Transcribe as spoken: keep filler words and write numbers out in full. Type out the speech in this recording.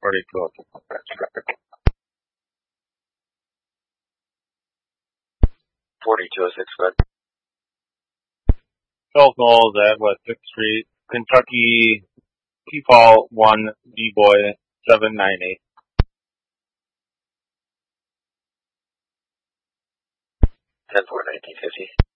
forty-two. forty-two oh six, good. twelve Knowles at West sixth Street, Kentucky, P-Fall one, D-Boy seven nine eight. ten four nineteen fifty.